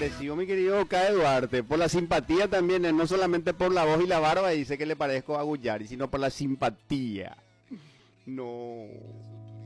parecido, mi querido Cae Duarte. Por la simpatía también, no solamente por la voz y la barba, dice que le parezco a Guyari, sino por la simpatía. No.